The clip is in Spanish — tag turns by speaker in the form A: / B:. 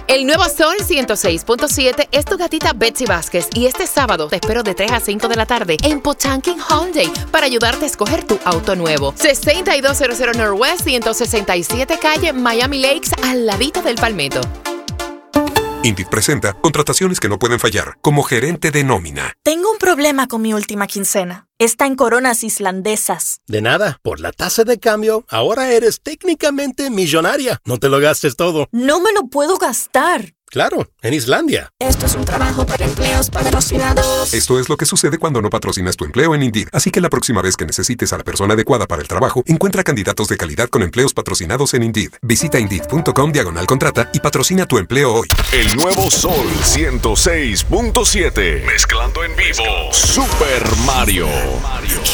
A: El nuevo Sol 106.7 es tu gatita Betsy Vázquez y este sábado te espero de 3 a 5 de la tarde en Pochanking Hyundai para ayudarte a escoger tu auto nuevo. 6200 Northwest 167 calle Miami Lakes al ladito del Palmetto.
B: Indeed presenta contrataciones que no pueden fallar, como gerente de nómina.
C: Tengo un problema con mi última quincena. Está en coronas islandesas.
D: De nada, por la tasa de cambio, ahora eres técnicamente millonaria. No te lo gastes todo.
C: No me lo puedo gastar.
D: Claro, en Islandia.
E: Esto es un trabajo para empleos patrocinados.
B: Esto es lo que sucede cuando no patrocinas tu empleo en Indeed. Así que la próxima vez que necesites a la persona adecuada para el trabajo, encuentra candidatos de calidad con empleos patrocinados en Indeed. Visita Indeed.com/contrata y patrocina tu empleo hoy.
F: El nuevo Sol 106.7. Mezclando en vivo. Super Mario.